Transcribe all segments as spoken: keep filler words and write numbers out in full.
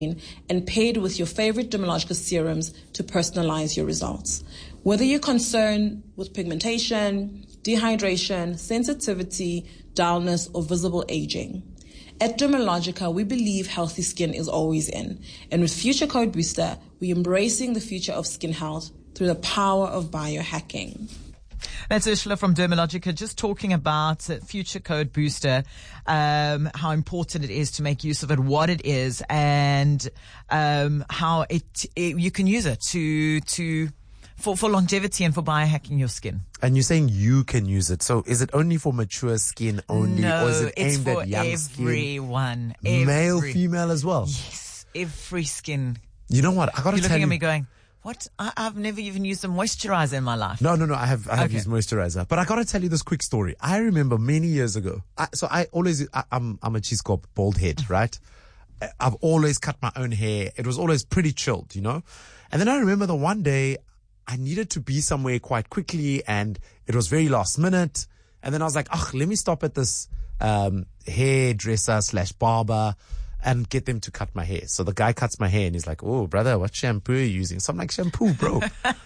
and paired with your favorite Dermalogica serums to personalize your results. Whether you're concerned with pigmentation, dehydration, sensitivity, dullness, or visible aging, at Dermalogica, we believe healthy skin is always in. And with Future Code Booster, we're embracing the future of skin health through the power of biohacking. That's Ursula from Dermalogica, just talking about uh, Future Code Booster, um, how important it is to make use of it, what it is, and um, how it, it you can use it to to for for longevity and for biohacking your skin. And you're saying you can use it. So is it only for mature skin only, no, or is it it's aimed for at young everyone, skin? Every, Male, female as well? Yes, every skin. You know what? I got to You're tell looking you. at me going, what? I, I've never even used a moisturizer in my life. No, no, no. I have, I have Okay. used moisturizer, but I got to tell you this quick story. I remember many years ago. I, so I always, I, I'm, I'm a cheese corp, bald head, right? I've always cut my own hair. It was always pretty chilled, you know? And then I remember the one day I needed to be somewhere quite quickly and it was very last minute. And then I was like, oh, let me stop at this, um, hairdresser slash barber and get them to cut my hair. So the guy cuts my hair and he's like, oh, brother, what shampoo are you using? So I'm like, shampoo, bro.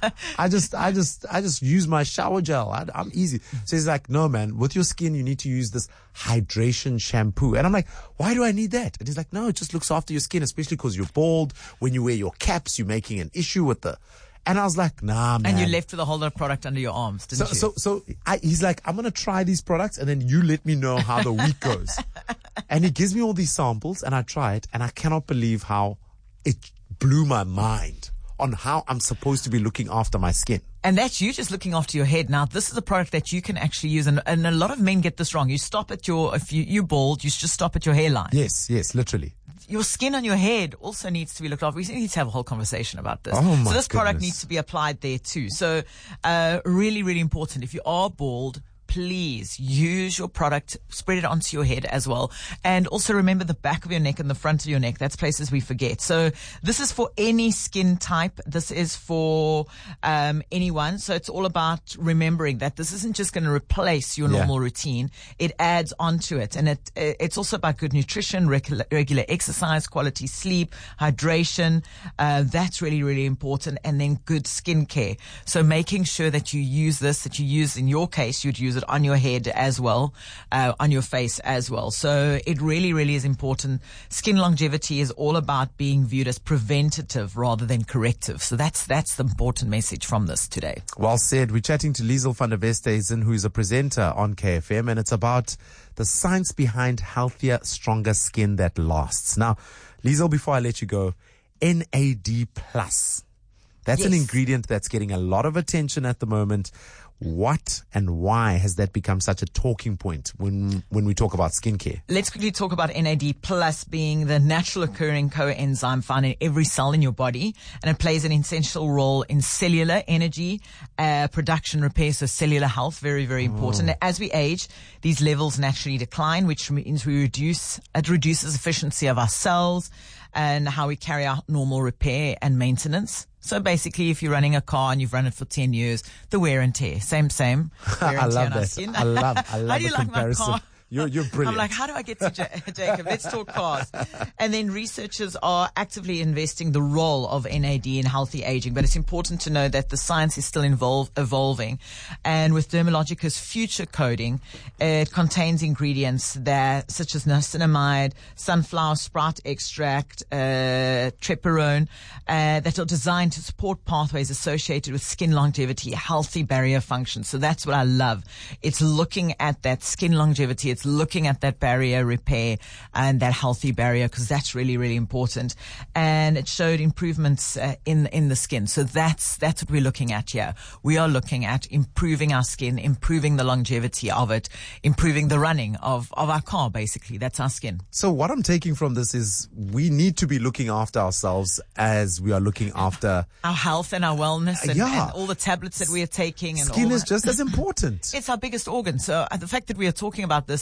I just, I just, I just use my shower gel. I, I'm easy. So he's like, no, man, with your skin, you need to use this hydration shampoo. And I'm like, why do I need that? And he's like, no, it just looks after your skin, especially because you're bald. When you wear your caps, you're making an issue with the, and I was like, nah, man. And you left with a whole lot of product under your arms, didn't so, you? So, so I, he's like, I'm going to try these products and then you let me know how the week goes. And he gives me all these samples and I try it and I cannot believe how it blew my mind on how I'm supposed to be looking after my skin. And that's you just looking after your head. Now, this is a product that you can actually use. And, and a lot of men get this wrong. You stop at your, if you, you're bald, you just stop at your hairline. Yes, yes, literally. Your skin on your head also needs to be looked after. We need to have a whole conversation about this. Oh my so this product goodness. needs to be applied there too. So, uh, really, really important. If you are bald, please use your product, spread it onto your head as well. And also remember the back of your neck and the front of your neck. That's places we forget. So this is for any skin type. This is for, um, anyone. So it's all about remembering that this isn't just going to replace your Yeah. normal routine. It adds onto it. And it, it's also about good nutrition, regular, regular exercise, quality sleep, hydration. Uh, that's really, really important. And then good skincare. So making sure that you use this, that you use, in your case, you'd use it on your head as well, uh, on your face as well. So it really, really is important. Skin longevity is all about being viewed as preventative rather than corrective. So that's, that's the important message from this today. Well said. We're chatting to Liesl van der Westhuizen, who is a presenter on K F M, and it's about the science behind healthier, stronger skin that lasts. Now, Liesl, before I let you go, N A D plus. That's Yes. an ingredient that's getting a lot of attention at the moment. What and why has that become such a talking point when when we talk about skincare? Let's quickly talk about N A D plus being the natural occurring coenzyme found in every cell in your body, and it plays an essential role in cellular energy, uh, production, repair, so cellular health, very, very important. Oh. As we age, these levels naturally decline, which means we reduce, it reduces efficiency of our cells and how we carry out normal repair and maintenance. So basically, if you're running a car and you've run it for ten years, the wear and tear, same, same. Wear and I tear love on our that. skin. I love, I love How do you the like my comparison. car? You're, you're brilliant. I'm like, how do I get to J- Jacob? Let's talk cars. And then researchers are actively investing the role of N A D in healthy aging, but it's important to know that the science is still involve, evolving. And with Dermalogica's future coding, it contains ingredients that, such as niacinamide, sunflower sprout extract, uh, treperone, uh, that are designed to support pathways associated with skin longevity, healthy barrier function. So that's what I love. It's looking at that skin longevity. It's looking at that barrier repair and that healthy barrier, because that's really, really important. And it showed improvements uh, in in the skin. So that's that's what we're looking at here. We are looking at improving our skin, improving the longevity of it, improving the running of of our car. Basically, that's our skin. So what I'm taking from this is we need to be looking after ourselves as we are looking after Our health and our wellness, and, Yeah. and all the tablets that we are taking. And skin all is that. just as important. It's our biggest organ. So uh, the fact that we are talking about this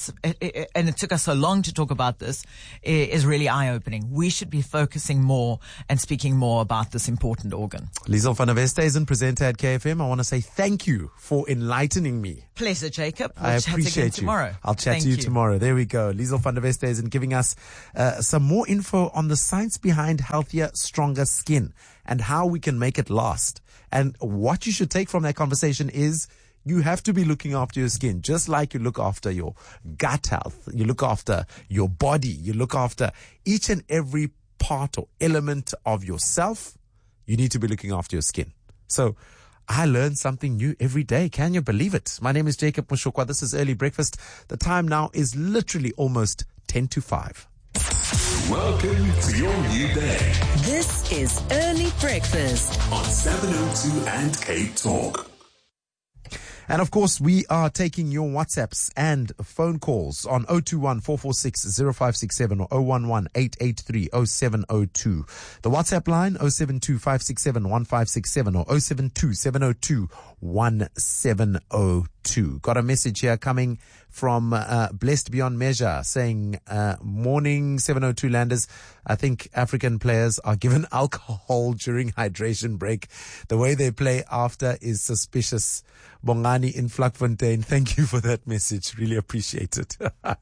this, and it took us so long to talk about this, is really eye-opening. We should be focusing more and speaking more about this important organ. Liesl van der Westhuizen, presenter at K F M. I want to say thank you for enlightening me. Pleasure, Jacob. We'll I chat appreciate again you. Tomorrow. I'll chat Thank to you, you tomorrow. There we go. Liesl van der Westhuizen giving us uh, some more info on the science behind healthier, stronger skin and how we can make it last. And what you should take from that conversation is you have to be looking after your skin, just like you look after your gut health. You look after your body. You look after each and every part or element of yourself. You need to be looking after your skin. So I learn something new every day. Can you believe it? My name is Jacob Mushokwa. This is Early Breakfast. The time now is literally almost ten to five. Welcome to your new day. This is Early Breakfast on seven oh two and Cape Talk. And of course, we are taking your WhatsApps and phone calls on zero two one, four four six, zero five six seven or zero one one, eight eight three, zero seven zero two. The WhatsApp line zero seven two, five six seven, one five six seven or zero seven two, seven zero two, one seven zero two. Got a message here coming from uh, Blessed Beyond Measure saying, uh, morning seven oh two Landers. I think African players are given alcohol during hydration break. The way they play after is suspicious. Bongani in Vlakfontein, thank you for that message. Really appreciate it.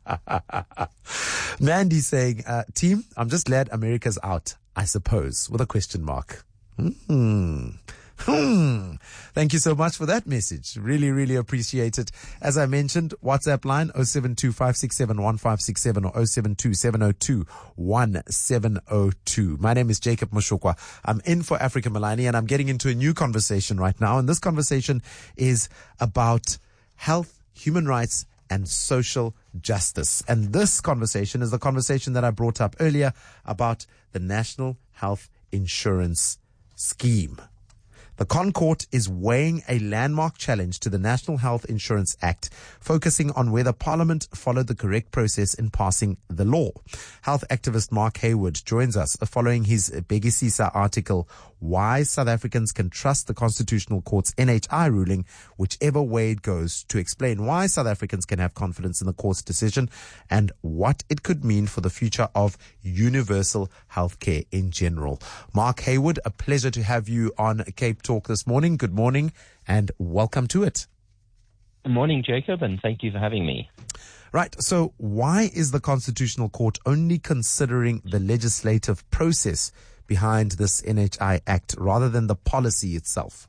Mandy saying, uh, team, I'm just glad America's out, I suppose, with a question mark. Hmm. Hmm. Thank you so much for that message. Really, really appreciate it. As I mentioned, WhatsApp line zero seven two, five six seven, one five six seven or zero seven two, seven zero two, one seven zero two. My name is Jacob Mushokwa. I'm in for Africa Malani and I'm getting into a new conversation right now. And this conversation is about health, human rights, and social justice. And this conversation is the conversation that I brought up earlier about the National Health Insurance Scheme. The ConCourt is weighing a landmark challenge to the National Health Insurance Act, focusing on whether Parliament followed the correct process in passing the law. Health activist Mark Hayward joins us following his Bekisisa article, Why South Africans Can Trust the Constitutional Court's N H I ruling, whichever way it goes, to explain why South Africans can have confidence in the court's decision and what it could mean for the future of universal healthcare in general. Mark Hayward, a pleasure to have you on Cape Talk this morning. Good morning and welcome to it. Good morning, Jacob, and thank you for having me. Right. So why is the Constitutional Court only considering the legislative process behind this N H I Act rather than the policy itself?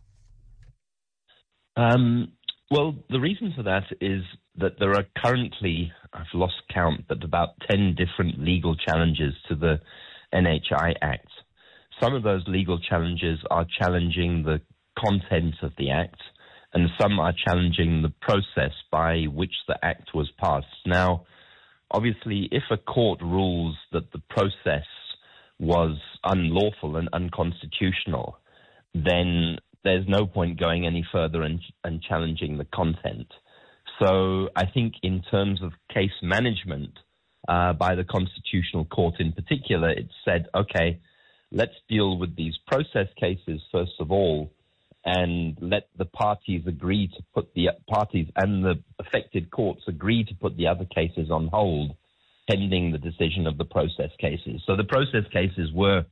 Um, well, the reason for that is that there are currently, I've lost count, but about ten different legal challenges to the N H I Act. Some of those legal challenges are challenging the content of the Act, and some are challenging the process by which the Act was passed. Now, obviously, if a court rules that the process was unlawful and unconstitutional, then there's no point going any further and, and challenging the content. So I think in terms of case management uh, by the Constitutional Court in particular, it said, okay, let's deal with these process cases first of all, and let the parties agree to put the parties and the affected courts agree to put the other cases on hold pending the decision of the process cases. So the process cases were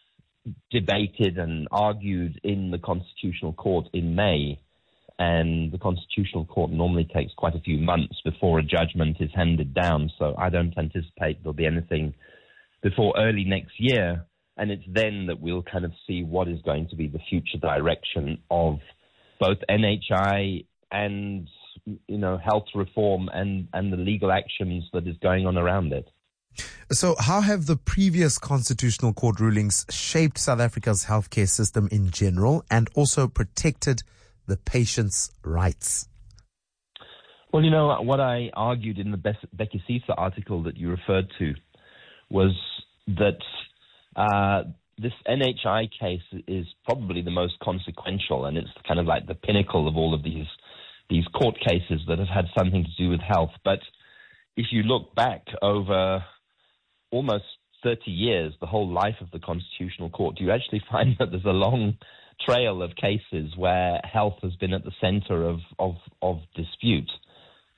debated and argued in the Constitutional Court in May, and the Constitutional Court normally takes quite a few months before a judgment is handed down, so I don't anticipate there'll be anything before early next year. And it's then that we'll kind of see what is going to be the future direction of both N H I and, you know, health reform and, and the legal actions that is going on around it. So how have the previous Constitutional Court rulings shaped South Africa's healthcare system in general and also protected the patient's rights? Well, you know, what I argued in the Bekisisa article that you referred to was that Uh, this N H I case is probably the most consequential, and it's kind of like the pinnacle of all of these these court cases that have had something to do with health. But if you look back over almost thirty years, the whole life of the Constitutional Court, you actually find that there's a long trail of cases where health has been at the center of, of, of dispute.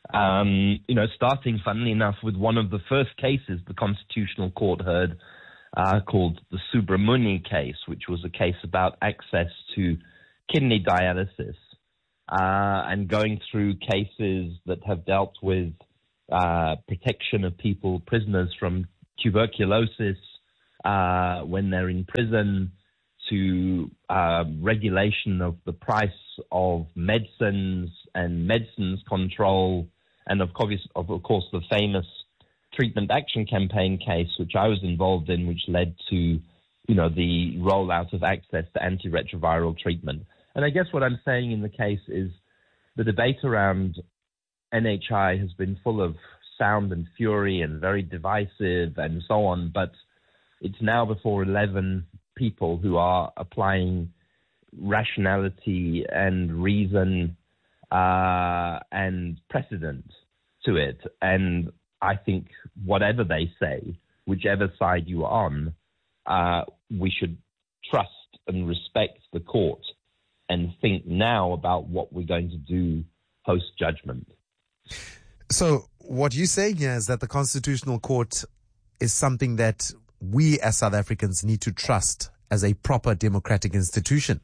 Um, you know, starting, funnily enough, with one of the first cases the Constitutional Court heard, uh, called the Subramuni case, which was a case about access to kidney dialysis, uh, and going through cases that have dealt with uh, protection of people, prisoners from tuberculosis uh, when they're in prison, to uh, regulation of the price of medicines and medicines control, and of course, of course, the famous Treatment Action Campaign case, which I was involved in, which led to, you know, the rollout of access to antiretroviral treatment. And I guess what I'm saying in the case is the debate around N H I has been full of sound and fury and very divisive and so on, but it's now before eleven people who are applying rationality and reason uh, and precedent to it. And I think whatever they say, whichever side you are on, uh, we should trust and respect the court and think now about what we're going to do post-judgment. So what you're saying here is that the Constitutional Court is something that we as South Africans need to trust as a proper democratic institution.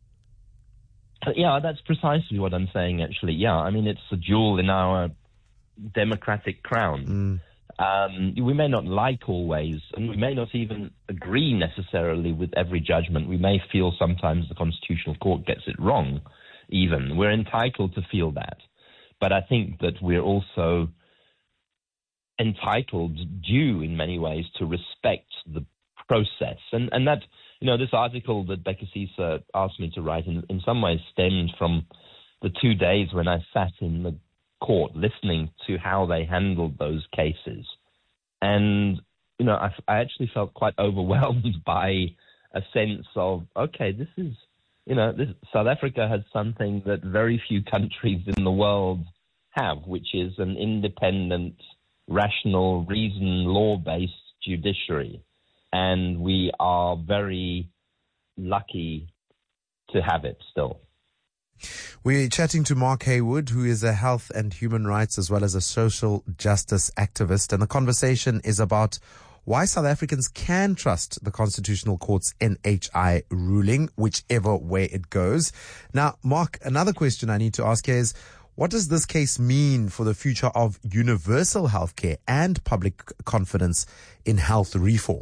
Yeah, that's precisely what I'm saying, actually. Yeah, I mean, it's a jewel in our democratic crown. Mm. Um, we may not like always, and we may not even agree necessarily with every judgment. We may feel sometimes the Constitutional Court gets it wrong, even. We're entitled to feel that. But I think that we're also entitled, due in many ways, to respect the process. And and that, you know, this article that Bekisisa asked me to write in, in some ways stemmed from the two days when I sat in the court listening to how they handled those cases. And, you know, I, I actually felt quite overwhelmed by a sense of, okay, this is, you know, this, South Africa has something that very few countries in the world have, which is an independent, rational, reason, law-based judiciary. And we are very lucky to have it still. We're chatting to Mark Haywood, who is a health and human rights as well as a social justice activist. And the conversation is about why South Africans can trust the Constitutional Court's N H I ruling, whichever way it goes. Now, Mark, another question I need to ask here is, what does this case mean for the future of universal healthcare and public confidence in health reform?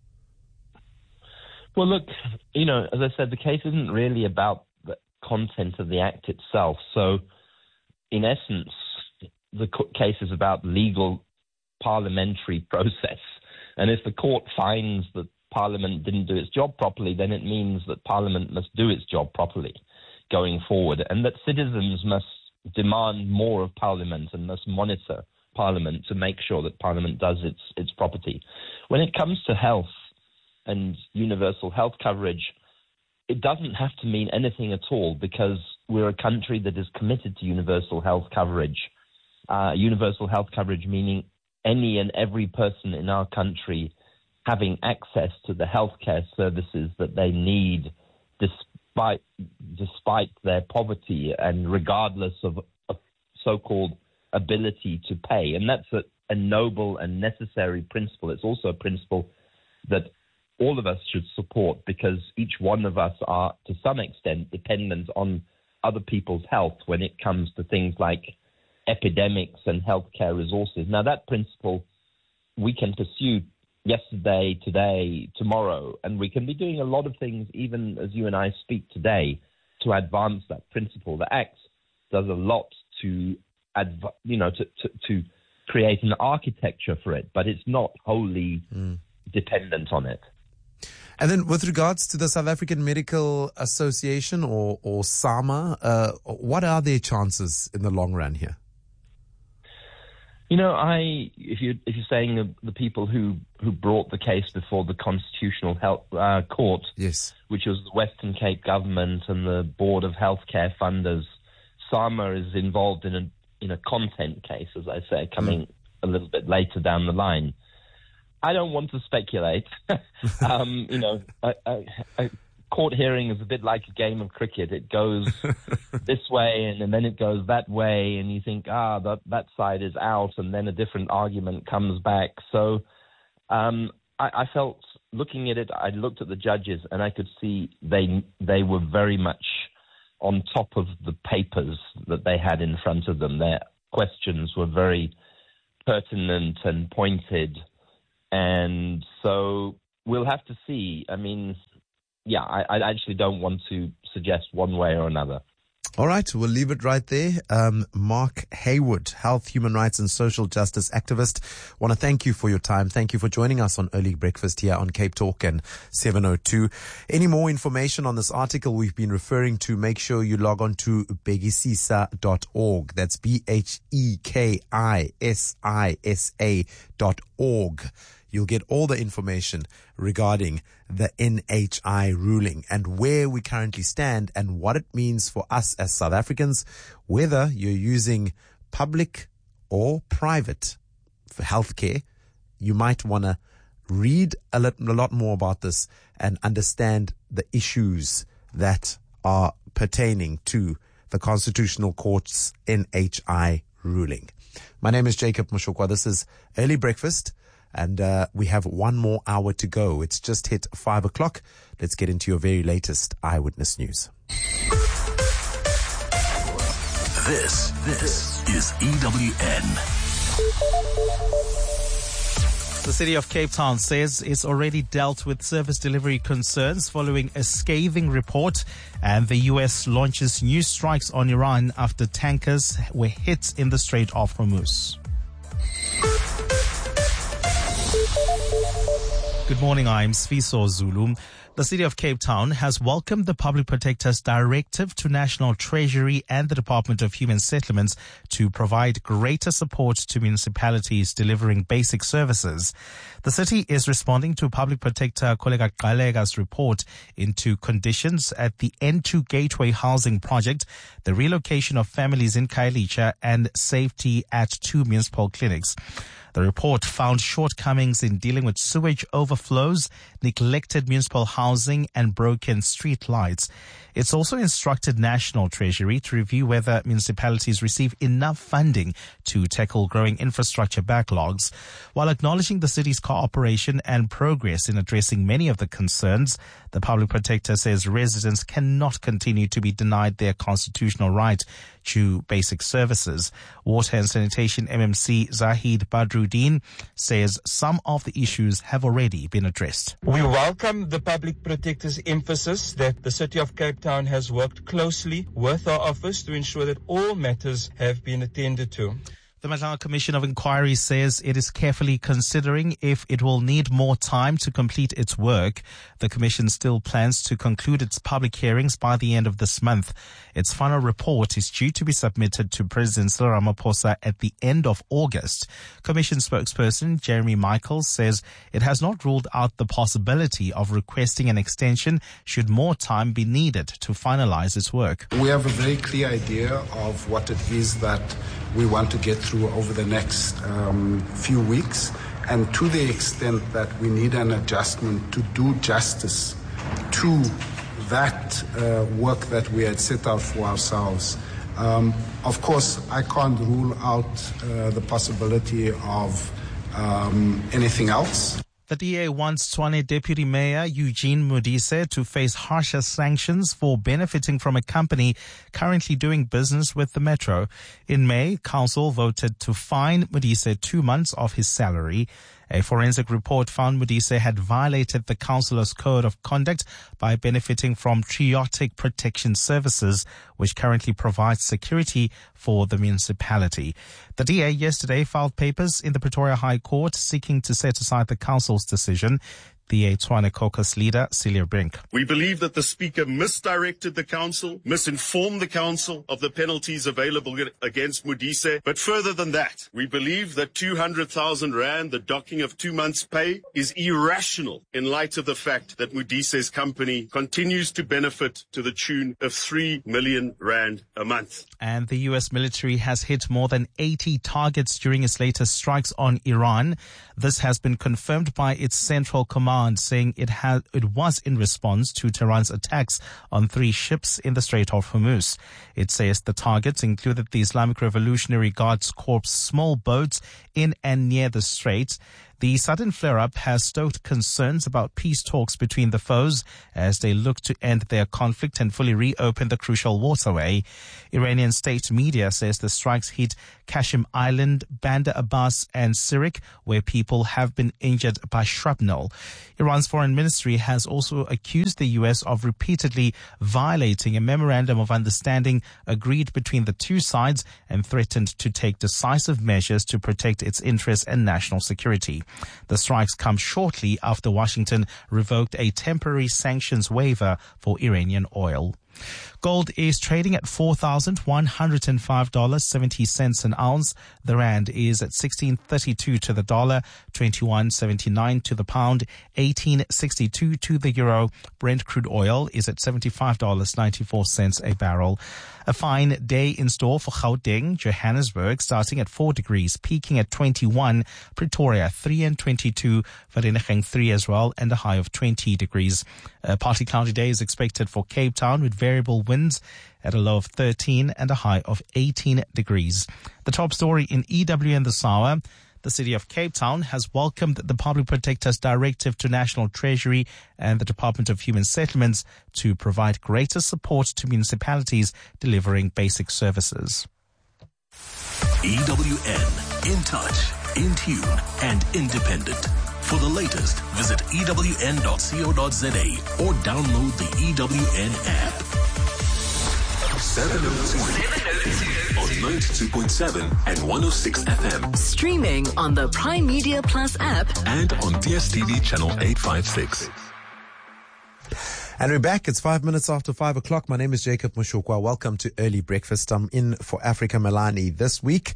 Well, look, you know, as I said, the case isn't really about the content of the act itself. So, in essence, the case is about legal parliamentary process. And if the court finds that Parliament didn't do its job properly, then it means that Parliament must do its job properly going forward, and that citizens must demand more of Parliament and must monitor Parliament to make sure that Parliament does its its property. When it comes to health and universal health coverage, it doesn't have to mean anything at all, because we're a country that is committed to universal health coverage. Uh, universal health coverage meaning any and every person in our country having access to the healthcare services that they need, despite despite their poverty and regardless of a so-called ability to pay. And that's a, a noble and necessary principle. It's also a principle that all of us should support, because each one of us are, to some extent, dependent on other people's health when it comes to things like epidemics and healthcare resources. Now, that principle we can pursue yesterday, today, tomorrow, and we can be doing a lot of things, even as you and I speak today, to advance that principle. The Act does a lot to, adv- you know, to, to, to create an architecture for it, but it's not wholly mm. dependent on it. And then with regards to the South African Medical Association, or, or SAMA, uh, what are their chances in the long run here? You know, I if you if you're saying the, the people who, who brought the case before the Constitutional Health uh, Court, yes, which was the Western Cape government and the Board of Healthcare Funders, SAMA is involved in a in a content case, as I say, coming mm. a little bit later down the line. I don't want to speculate. um, you know, I, I, I, court hearing is a bit like a game of cricket. It goes this way and, and then it goes that way, and you think, ah, that, that side is out, and then a different argument comes back. So um, I, I felt, looking at it, I looked at the judges, and I could see they they were very much on top of the papers that they had in front of them. Their questions were very pertinent and pointed, and so we'll have to see. I mean, yeah, I, I actually don't want to suggest one way or another. All right, we'll leave it right there. Um, Mark Haywood, health, human rights and social justice activist. Want to thank you for your time. Thank you for joining us on Early Breakfast here on Cape Talk and seven oh two. Any more information on this article we've been referring to, make sure you log on to bekisisa dot org. That's B H E K I S I S A dot org. You'll get all the information regarding the N H I ruling and where we currently stand and what it means for us as South Africans, whether you're using public or private for healthcare. You might want to read a lot, a lot more about this and understand the issues that are pertaining to the Constitutional Court's N H I ruling. My name is Jacob Mushokwa. This is Early Breakfast. And uh, we have one more hour to go. It's just hit five o'clock. Let's get into your very latest Eyewitness News. This, this is E W N. The city of Cape Town says it's already dealt with service delivery concerns following a scathing report, and the U S launches new strikes on Iran after tankers were hit in the Strait of Hormuz. Good morning, I'm Sfiso Zulu. The city of Cape Town has welcomed the Public Protector's directive to National Treasury and the Department of Human Settlements to provide greater support to municipalities delivering basic services. The city is responding to Public Protector Koleka Galega's report into conditions at the N two Gateway Housing Project, the relocation of families in Khayelitsha, and safety at two municipal clinics. The report found shortcomings in dealing with sewage overflows, neglected municipal housing, and broken street lights. It's also instructed National Treasury to review whether municipalities receive enough funding to tackle growing infrastructure backlogs. While acknowledging the city's cooperation and progress in addressing many of the concerns, the Public Protector says residents cannot continue to be denied their constitutional right to basic services. Water and Sanitation M M C Zahid Badruddin says some of the issues have already been addressed. We welcome the Public Protector's emphasis that the City of Cape Town has worked closely with our office to ensure that all matters have been attended to. The Madlang Commission of Inquiry says it is carefully considering if it will need more time to complete its work. The Commission still plans to conclude its public hearings by the end of this month. Its final report is due to be submitted to President Cyril Ramaphosa at the end of August. Commission spokesperson Jeremy Michaels says it has not ruled out the possibility of requesting an extension should more time be needed to finalize its work. We have a very clear idea of what it is that we want to get through over the next um, few weeks, and to the extent that we need an adjustment to do justice to that uh, work that we had set out for ourselves. Um, of course, I can't rule out uh, the possibility of um, anything else. The D A wants Tshwane Deputy Mayor Eugene Modise to face harsher sanctions for benefiting from a company currently doing business with the Metro. In May, Council voted to fine Modise two months of his salary. A forensic report found Modise had violated the councillor's code of conduct by benefiting from Triotic Protection Services, which currently provides security for the municipality. The D A yesterday filed papers in the Pretoria High Court seeking to set aside the council's decision. D A Tshwane Caucus leader Celia Brink. We believe that the Speaker misdirected the Council, misinformed the Council of the penalties available against Modise. But further than that, we believe that two hundred thousand rand, the docking of two months' pay, is irrational in light of the fact that Modise's company continues to benefit to the tune of three million rand a month. And the U S military has hit more than eighty targets during its latest strikes on Iran. This has been confirmed by its Central Command Iran, saying it had it was in response to Tehran's attacks on three ships in the Strait of Hormuz. It says the targets included the Islamic Revolutionary Guards Corps small boats in and near the strait. The sudden flare-up has stoked concerns about peace talks between the foes as they look to end their conflict and fully reopen the crucial waterway. Iranian state media says the strikes hit Kashim Island, Bandar Abbas and Sirik, where people have been injured by shrapnel. Iran's foreign ministry has also accused the U S of repeatedly violating a memorandum of understanding agreed between the two sides and threatened to take decisive measures to protect its interests and national security. The strikes come shortly after Washington revoked a temporary sanctions waiver for Iranian oil. Gold is trading at four thousand one hundred five dollars and seventy cents an ounce. The rand is at sixteen thirty-two to the dollar, twenty-one seventy-nine to the pound, eighteen sixty-two to the euro. Brent crude oil is at seventy-five dollars and ninety-four cents a barrel. A fine day in store for Gauteng, Johannesburg, starting at four degrees, peaking at twenty-one. Pretoria, three and twenty-two. Vereeniging, three as well, and a high of twenty degrees. A partly cloudy day is expected for Cape Town with variable winds at a low of thirteen and a high of eighteen degrees. The top story in E W N this hour. The City of Cape Town has welcomed the Public Protector's directive to National Treasury and the Department of Human Settlements to provide greater support to municipalities delivering basic services. E W N, in touch, in tune, and independent. For the latest, visit E W N dot co dot za or download the E W N app. seven oh two on ninety-two point seven and one oh six F M. Streaming on the Prime Media Plus app and on D S T V channel eight fifty-six. And we're back. It's five minutes after five o'clock. My name is Jacob Mushokwa. Welcome to Early Breakfast. I'm in for Africa Melani this week.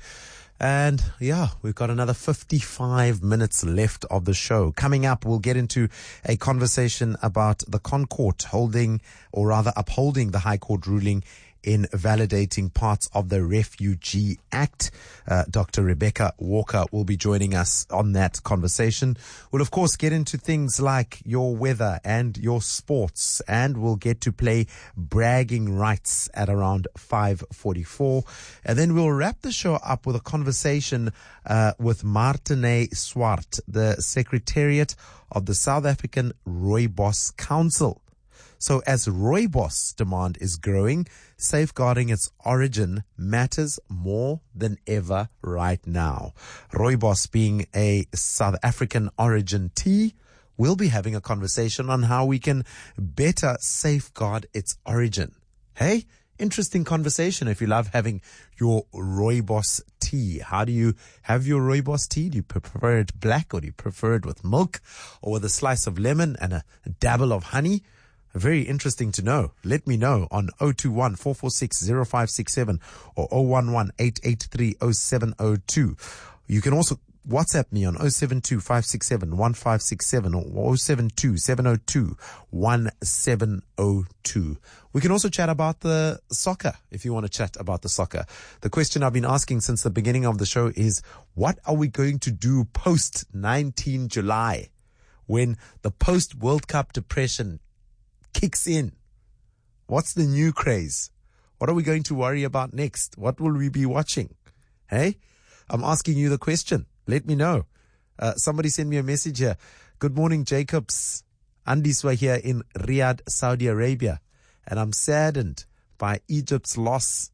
And yeah, we've got another fifty-five minutes left of the show. Coming up, we'll get into a conversation about the ConCourt holding, or rather upholding, the High Court ruling in validating parts of the Refugee Act. Uh, Doctor Rebecca Walker will be joining us on that conversation. We'll, of course, get into things like your weather and your sports, and we'll get to play bragging rights at around five forty-four. And then we'll wrap the show up with a conversation uh, with Martine Swart, the Secretariat of the South African Rooibos Council. So as rooibos demand is growing, safeguarding its origin matters more than ever right now. Rooibos being a South African origin tea, we'll be having a conversation on how we can better safeguard its origin. Hey, interesting conversation if you love having your rooibos tea. How do you have your rooibos tea? Do you prefer it black, or do you prefer it with milk, or with a slice of lemon and a, a dabble of honey? Very interesting to know. Let me know on zero two one, four four six, zero five six seven or zero one one, eight eight three, zero seven zero two. You can also WhatsApp me on zero seven two, five six seven, one five six seven or zero seven two, seven zero two, one seven zero two. We can also chat about the soccer if you want to chat about the soccer. The question I've been asking since the beginning of the show is, what are we going to do post nineteen July when the post-World Cup depression kicks in? What's the new craze? What are we going to worry about next? What will we be watching? Hey, I'm asking you the question. Let me know. Uh, somebody send me a message here. Good morning, Jacobs. Andiswa here in Riyadh, Saudi Arabia. And I'm saddened by Egypt's loss.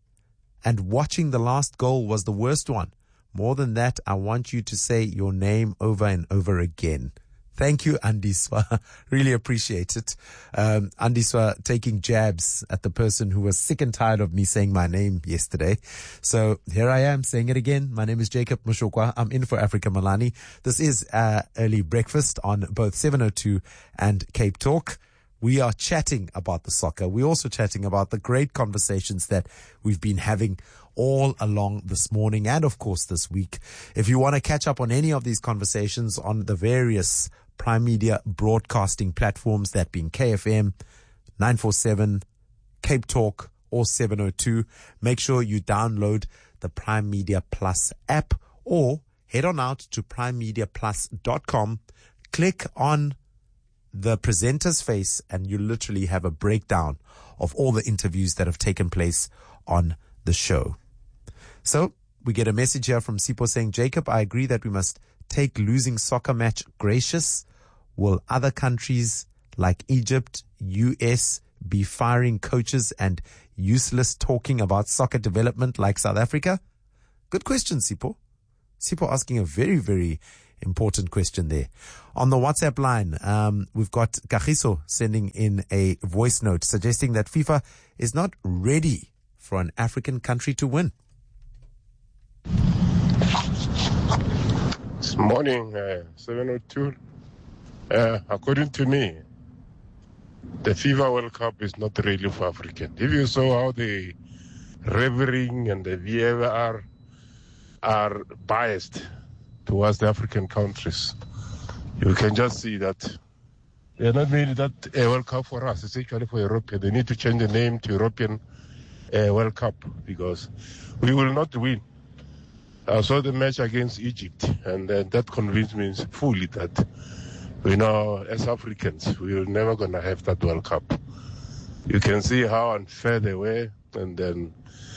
And watching the last goal was the worst one. More than that, I want you to say your name over and over again. Thank you, Andiswa. Really appreciate it. Um, Andiswa taking jabs at the person who was sick and tired of me saying my name yesterday. So here I am saying it again. My name is Jacob Mushokwa. I'm in for Africa Melani. This is uh, Early Breakfast on both seven oh two and Cape Talk. We are chatting about the soccer. We're also chatting about the great conversations that we've been having all along this morning and, of course, this week. If you want to catch up on any of these conversations on the various Prime Media broadcasting platforms, that being K F M, nine forty-seven, Cape Talk, or seven oh two, make sure you download the Prime Media Plus app or head on out to prime media plus dot com. click on the presenter's face and you literally have a breakdown of all the interviews that have taken place on the show. So we get a message here from Sipho saying, Jacob, I agree that we must take losing soccer match gracious. Will other countries like Egypt, U S be firing coaches and useless talking about soccer development like South Africa? Good question, Sipho. Sipho asking a very, very important question there. On the WhatsApp line, um, we've got Kagiso sending in a voice note suggesting that FIFA is not ready for an African country to win. This morning, uh, seven oh two, uh, according to me, the FIFA World Cup is not really for African. If you saw how the refereeing and the V A R are biased towards the African countries, you can just see that they're not really that a World Cup for us. It's actually for Europe. They need to change the name to European uh, World Cup because we will not win. I saw the match against Egypt, and uh, that convinced me fully that, you know, as Africans, we're never going to have that World Cup. You can see how unfair they were, and then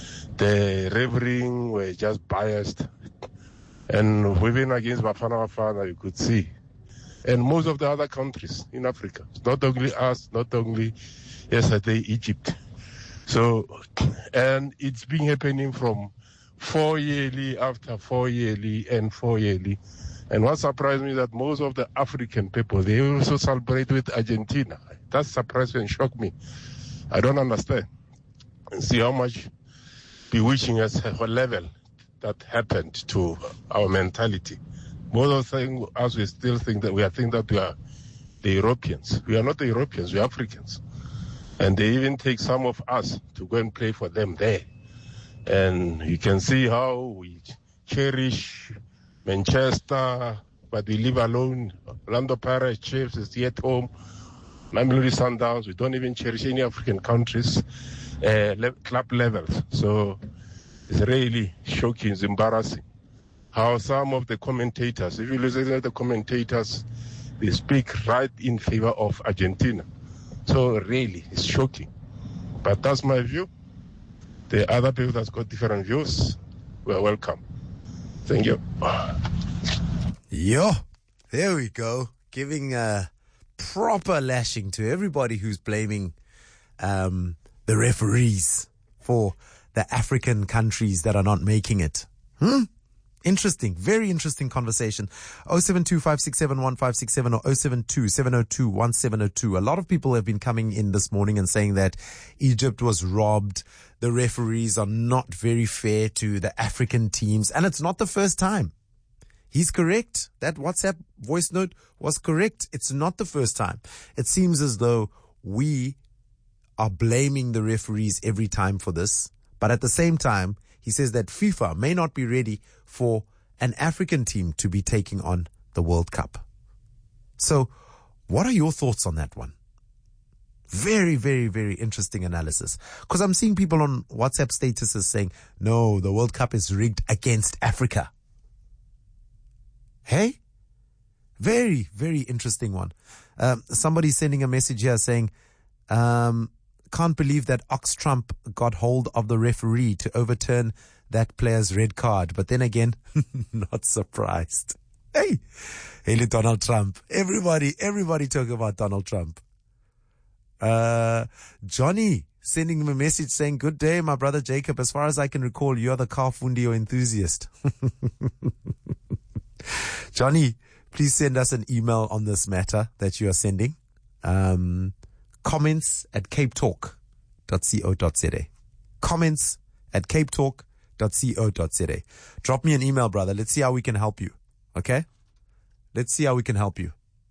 the refereeing were just biased. And we've been against Bafana Bafana, you could see. And most of the other countries in Africa, not only us, not only yesterday Egypt. So, and it's been happening from four yearly after four yearly and four yearly. And what surprised me is that most of the African people, they also celebrate with Argentina. That surprised and shocked me. I don't understand. And see how much bewitching as a level that happened to our mentality. Most of the thing, us, we still think that we are think that we are the Europeans. We are not the Europeans, we are Africans. And they even take some of us to go and play for them there. And you can see how we cherish Manchester, but we live alone. Orlando Pirates, Chiefs is here at home. Mamelodi Sundowns, we don't even cherish any African countries, uh, le- club levels. So it's really shocking, it's embarrassing how some of the commentators, if you listen to the commentators, they speak right in favor of Argentina. So really, it's shocking. But that's my view. The other people that's got different views, we're welcome. Thank you. Yo, there we go. Giving a proper lashing to everybody who's blaming um, the referees for the African countries that are not making it. Hmm? Interesting. Very interesting conversation. oh seven two, five six seven, one five six seven or oh seven two, seven oh two, one seven oh two. A lot of people have been coming in this morning and saying that Egypt was robbed. The referees are not very fair to the African teams. And it's not the first time. He's correct. That WhatsApp voice note was correct. It's not the first time. It seems as though we are blaming the referees every time for this. But at the same time, he says that FIFA may not be ready for an African team to be taking on the World Cup. So what are your thoughts on that one? Very, very, very interesting analysis. Because I'm seeing people on WhatsApp statuses saying, no, the World Cup is rigged against Africa. Hey? Very, very interesting one. Um, somebody's sending a message here saying, um, can't believe that Ox Trump got hold of the referee to overturn that player's red card. But then again, not surprised. Hey, hey, Donald Trump. Everybody, everybody talking about Donald Trump. Uh, Johnny sending him a message saying, good day, my brother Jacob. As far as I can recall, you're the car fundio enthusiast. Johnny, please send us an email on this matter that you are sending. Um, comments at cape talk dot co dot za. Comments at cape talk dot co dot za. Drop me an email, brother. Let's see how we can help you. Okay? Let's see how we can help you.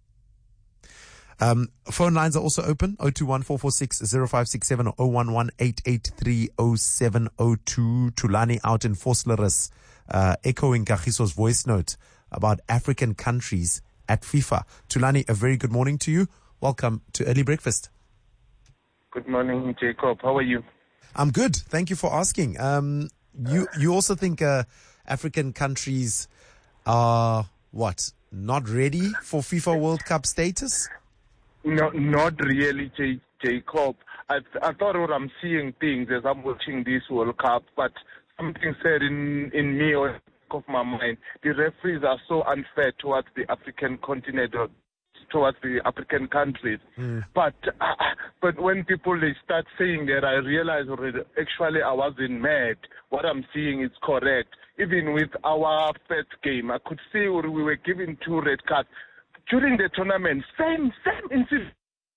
Um, phone lines are also open. oh two one, four four six, oh five six seven or oh one one, eight eight three, oh seven oh two. Tulani out in Vosloorus, uh, echoing Kagiso's voice note about African countries at FIFA. Tulani, a very good morning to you. Welcome to Early Breakfast. Good morning, Jacob. How are you? I'm good. Thank you for asking. Um, you, you also think, uh, African countries are what? not ready for FIFA World Cup status? No, not really, J- Jacob. I, I thought what I'm seeing things as I'm watching this World Cup, but something said in, in me or of my mind, the referees are so unfair towards the African continent or towards the African countries. Mm. But uh, but when people they start saying that, I realize already, actually I wasn't mad. What I'm seeing is correct. Even with our first game, I could see we were given two red cards. During the tournament, same, same incident.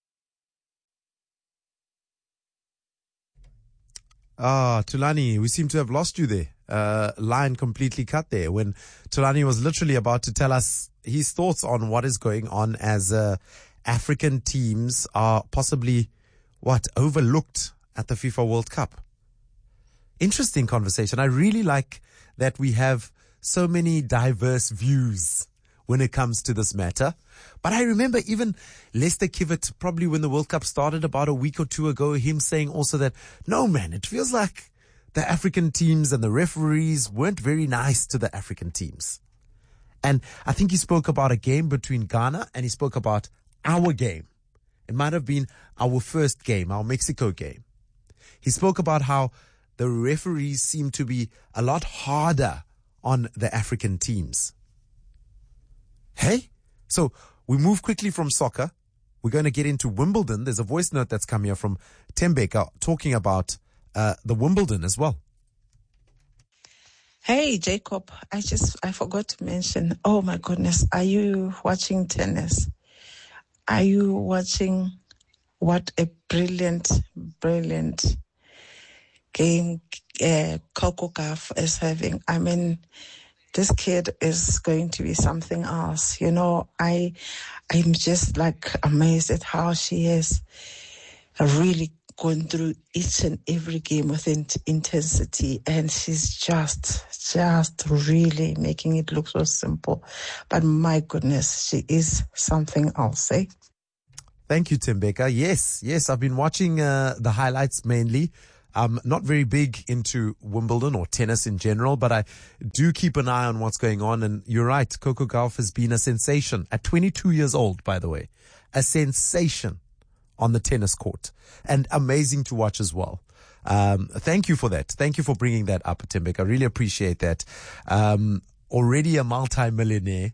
Ah, Thulani, we seem to have lost you there. Uh, line completely cut there when Thulani was literally about to tell us his thoughts on what is going on as uh, African teams are possibly, what, overlooked at the FIFA World Cup. Interesting conversation. I really like that we have so many diverse views when it comes to this matter. But I remember even Lester Kivet, probably when the World Cup started about a week or two ago, him saying also that, no man, it feels like the African teams and the referees weren't very nice to the African teams. And I think he spoke about a game between Ghana and he spoke about our game. It might have been our first game, our Mexico game. He spoke about how the referees seem to be a lot harder on the African teams. Hey, so we move quickly from soccer. We're going to get into Wimbledon. There's a voice note that's come here from Tembeka talking about uh, the Wimbledon as well. Hey, Jacob, I just, I forgot to mention, oh my goodness, are you watching tennis? Are you watching what a brilliant, brilliant game uh, Coco Gauff is having? I mean, this kid is going to be something else. You know, I, I'm just like amazed at how she has really gone through each and every game with in- intensity. And she's just, just really making it look so simple. But my goodness, she is something else, eh? Thank you, Tembeka. Yes, yes, I've been watching uh, the highlights mainly. I'm not very big into Wimbledon or tennis in general, but I do keep an eye on what's going on. And you're right, Coco Gauff has been a sensation at twenty-two years old, by the way. A sensation on the tennis court and amazing to watch as well. Um, thank you for that. Thank you for bringing that up, Tembeka. I really appreciate that. Um, already a multi-millionaire.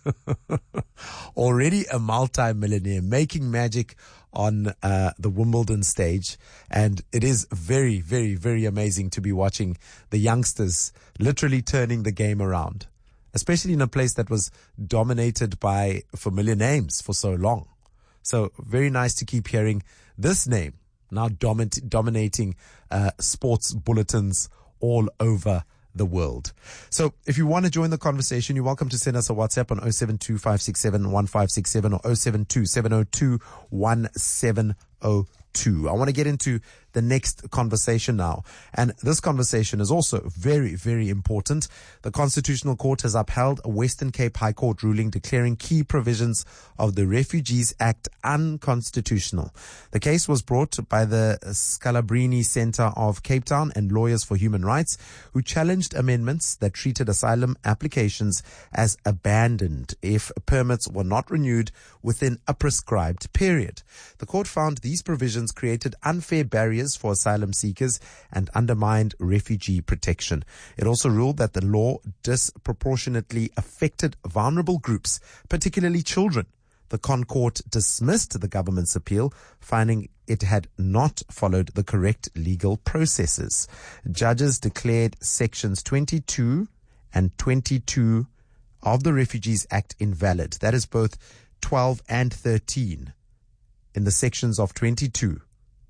already a multi-millionaire making magic on uh, the Wimbledon stage. And it is very, very, very amazing to be watching the youngsters literally turning the game around, especially in a place that was dominated by familiar names for so long. So very nice to keep hearing this name now domin- dominating uh, sports bulletins all over the world. So if you want to join the conversation, you're welcome to send us a WhatsApp on oh seven two, five six seven, one five six seven or oh seven two, seven oh two, one seven oh two. I want to get into the next conversation now. And this conversation is also very, very important. The Constitutional Court has upheld a Western Cape High Court ruling declaring key provisions of the Refugees Act unconstitutional. The case was brought by the Scalabrini Centre of Cape Town and Lawyers for Human Rights, who challenged amendments that treated asylum applications as abandoned if permits were not renewed within a prescribed period. The court found these provisions created unfair barriers for asylum seekers and undermined refugee protection. It also ruled that the law disproportionately affected vulnerable groups, particularly children. The ConCourt dismissed the government's appeal, finding it had not followed the correct legal processes. Judges declared sections twenty-two and twenty-two of the Refugees Act invalid. That is both twelve and thirteen in the sections of twenty-two.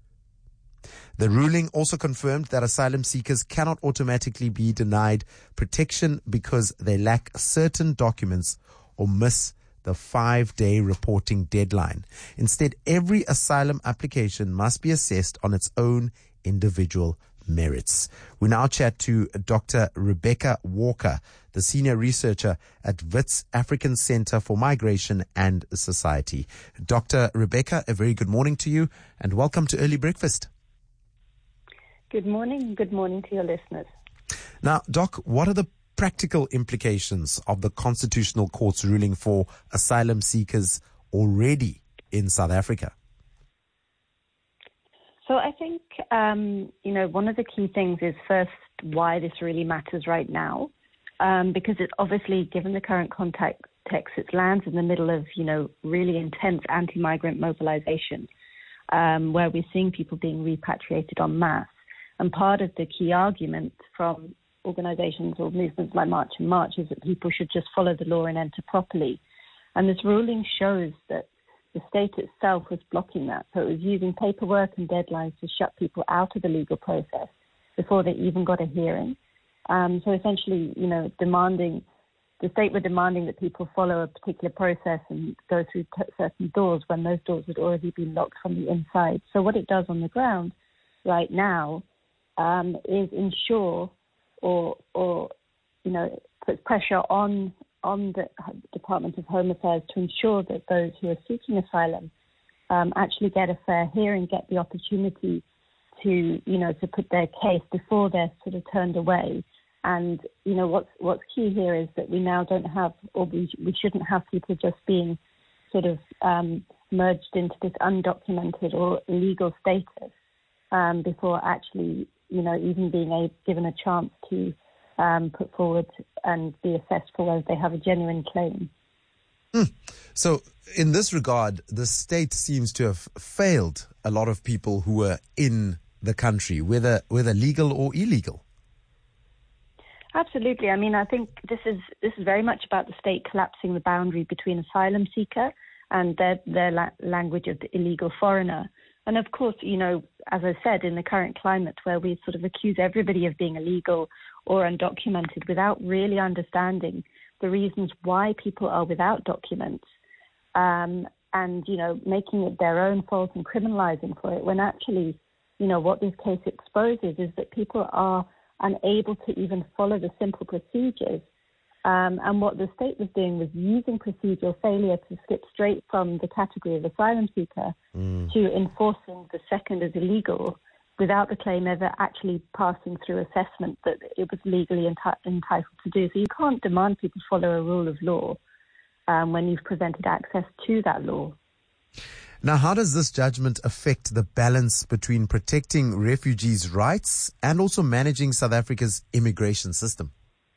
The ruling also confirmed that asylum seekers cannot automatically be denied protection because they lack certain documents or miss the five-day reporting deadline. Instead, every asylum application must be assessed on its own individual merits. We now chat to Doctor Rebecca Walker, the senior researcher at WITS African Center for Migration and Society. Doctor Rebecca, a very good morning to you and welcome to Early Breakfast. Good morning. Good morning to your listeners. Now, Doc, what are the practical implications of the Constitutional Court's ruling for asylum seekers already in South Africa? So I think, um, you know, one of the key things is first why this really matters right now, um, because it's obviously, given the current context, it lands in the middle of, you know, really intense anti-migrant mobilization, um, where we're seeing people being repatriated en masse. And part of the key argument from organizations or movements like March and March is that people should just follow the law and enter properly. And this ruling shows that the state itself was blocking that. So it was using paperwork and deadlines to shut people out of the legal process before they even got a hearing. Um, so essentially, you know, demanding, the state were demanding that people follow a particular process and go through t- certain doors when those doors had already been locked from the inside. So what it does on the ground right now um, is ensure or, or, you know, puts pressure on on the Department of Home Affairs to ensure that those who are seeking asylum um, actually get a fair hearing, get the opportunity to, you know, to put their case before they're sort of turned away. And, you know, what's what's key here is that we now don't have, or we, we shouldn't have people just being sort of um, merged into this undocumented or illegal status um, before actually, you know, even being a, given a chance to Um, put forward and be assessed for whether they have a genuine claim. Hmm. So in this regard, the state seems to have failed a lot of people who were in the country, whether whether legal or illegal. Absolutely. I mean, I think this is this is very much about the state collapsing the boundary between asylum seeker and their, their la- language of the illegal foreigner. And of course, you know, as I said, in the current climate where we sort of accuse everybody of being illegal or undocumented without really understanding the reasons why people are without documents, um, and, you know, making it their own fault and criminalizing for it, when actually, you know, what this case exposes is that people are unable to even follow the simple procedures. Um, and what the state was doing was using procedural failure to skip straight from the category of asylum seeker mm. to enforcing the second as illegal without the claim ever actually passing through assessment that it was legally enti- entitled to do. So you can't demand people follow a rule of law um, when you've prevented access to that law. Now, how does this judgment affect the balance between protecting refugees' rights and also managing South Africa's immigration system?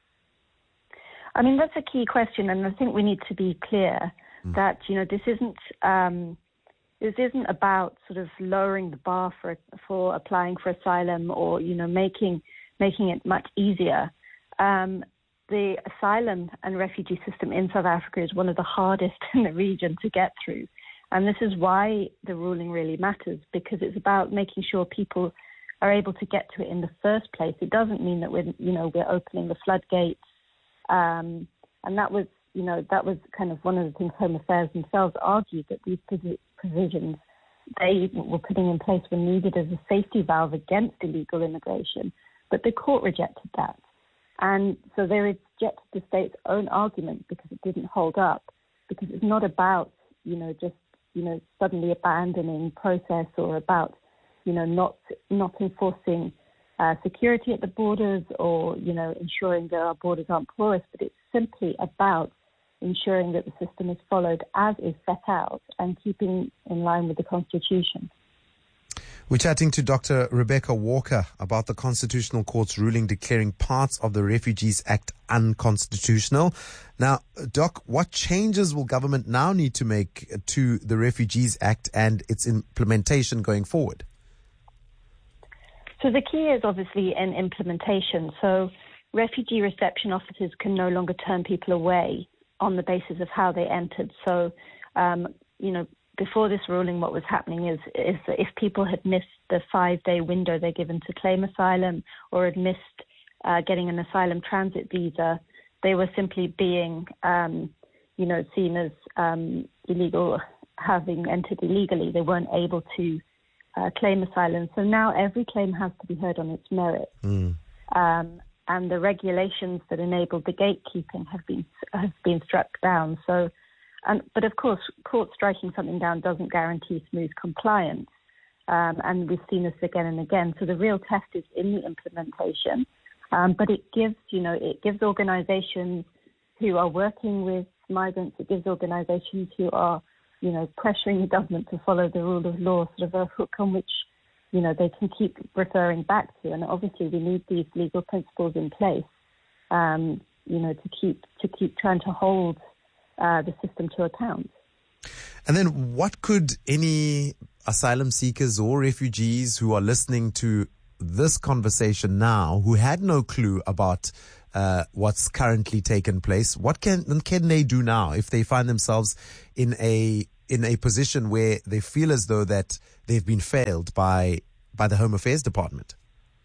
I mean, that's a key question, and I think we need to be clear mm. that, you know, this isn't um, this isn't about sort of lowering the bar for for applying for asylum or, you know, making making it much easier. Um, the asylum and refugee system in South Africa is one of the hardest in the region to get through, and this is why the ruling really matters, because it's about making sure people are able to get to it in the first place. It doesn't mean that we're, you know, we're opening the floodgates. Um, and that was, you know, that was kind of one of the things Home Affairs themselves argued, that these provisions they were putting in place were needed as a safety valve against illegal immigration. But the court rejected that. And so they rejected the state's own argument because it didn't hold up, because it's not about, you know, just, you know, suddenly abandoning process or about, you know, not not enforcing Uh, security at the borders or, you know, ensuring that our borders aren't porous, but it's simply about ensuring that the system is followed as is set out and keeping in line with the Constitution. We're chatting to Doctor Rebecca Walker about the Constitutional Court's ruling declaring parts of the Refugees Act unconstitutional. Now, Doc, what changes will government now need to make to the Refugees Act and its implementation going forward? So the key is obviously in implementation. So refugee reception officers can no longer turn people away on the basis of how they entered. So, um, you know, before this ruling, what was happening is, is that if people had missed the five-day window they're given to claim asylum or had missed uh, getting an asylum transit visa, they were simply being, um, you know, seen as um, illegal, having entered illegally. They weren't able to Uh, claim asylum. So now every claim has to be heard on its merit. Mm. Um, and the regulations that enable the gatekeeping have been have been struck down. So, and, but of course, court striking something down doesn't guarantee smooth compliance. Um, and we've seen this again and again. So the real test is in the implementation. Um, but it gives, you know, it gives organizations who are working with migrants, it gives organizations who are, you know, pressuring the government to follow the rule of law, sort of a hook on which, you know, they can keep referring back to. And obviously we need these legal principles in place, um, you know, to keep to keep trying to hold uh, the system to account. And then what could any asylum seekers or refugees who are listening to this conversation now, who had no clue about uh, what's currently taken place, what can can they do now if they find themselves in a in a position where they feel as though that they've been failed by by the Home Affairs Department?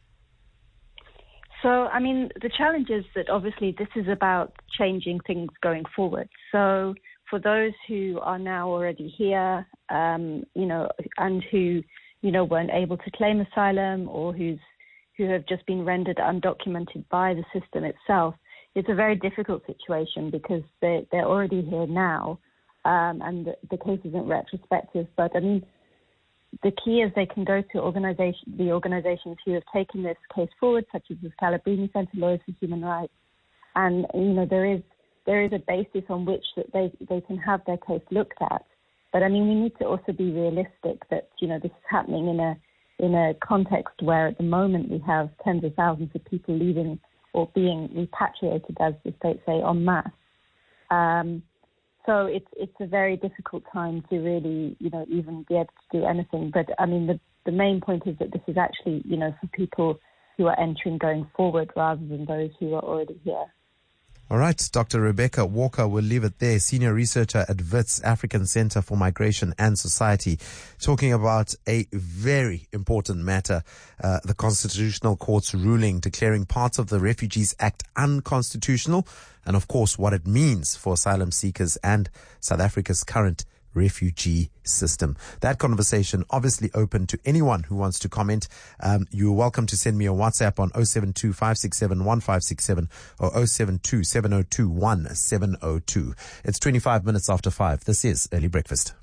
So, I mean, the challenge is that obviously this is about changing things going forward. So for those who are now already here, um, you know, and who, you know, weren't able to claim asylum or who's who have just been rendered undocumented by the system itself, it's a very difficult situation because they, they're already here now, um, and the, the case isn't retrospective. But, I mean, the key is they can go to organization, the organizations who have taken this case forward, such as the Scalabrini Center, Lawyers for Human Rights, and, you know, there is there is a basis on which that they, they can have their case looked at. But, I mean, we need to also be realistic that, you know, this is happening in a in a context where at the moment we have tens of thousands of people leaving or being repatriated, as the states say, en masse. Um, so it's it's a very difficult time to really, you know, even be able to do anything. But, I mean, the, the main point is that this is actually, you know, for people who are entering going forward rather than those who are already here. All right, Doctor Rebecca Walker, we'll leave it there. Senior researcher at WITS, African Center for Migration and Society, talking about a very important matter, uh, the Constitutional Court's ruling declaring parts of the Refugees Act unconstitutional, and of course what it means for asylum seekers and South Africa's current refugee system. That conversation obviously open to anyone who wants to comment. Um, you're welcome to send me a WhatsApp on zero seven two, five six seven, one five six seven or zero seven two, seven zero two, one seven zero two. It's twenty-five minutes after five. This is Early Breakfast.